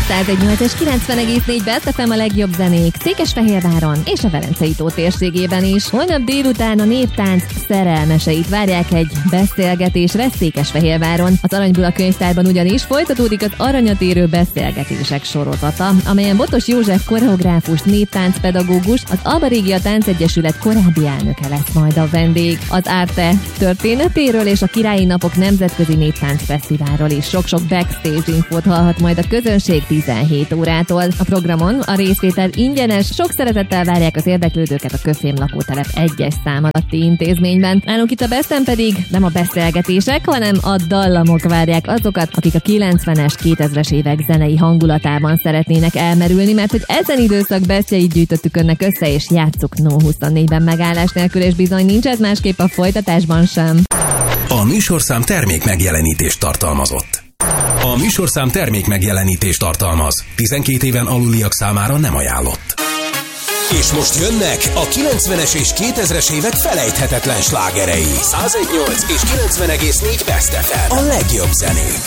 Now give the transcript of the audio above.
101.8 és 90,4 Best FM a legjobb zenék Székesfehérváron és a Velencei-tó térségében is. Holnap délután a néptánc szerelmeseit várják egy beszélgetésre Székesfehérváron. Az Aranybula könyvtárban ugyanis folytatódik az Aranyat érő beszélgetések sorozata, amelyen Botos József koreográfus, néptáncpedagógus, az Alba Régia Táncegyesület korábbi elnöke lesz majd a vendég. Az Arte történetéről és a Királyi Napok Nemzetközi Néptáncfesztiválról is sok-sok backstage infót hallhat majd a közönség 17 órától. A programon a részvétel ingyenes, sok szeretettel várják az érdeklődőket a Közfém lakótelep 1-es szám alatti intézményben. Nálunk itt a Besten pedig nem a beszélgetések, hanem a dallamok várják azokat, akik a 90-es, 2000-es évek zenei hangulatában szeretnének elmerülni, mert hogy ezen időszak bestjeit gyűjtöttük önnek össze, és játsszuk No 24-ben megállás nélkül, és bizony nincs ez másképp a folytatásban sem. A műsorszám termék megjelenítést tartalmazott. A műsorszám termék megjelenítést tartalmaz. 12 éven aluliak számára nem ajánlott. És most jönnek a 90-es és 2000-es évek felejthetetlen slágerei. 101.8 és 90,4 Best FM. A legjobb zenék.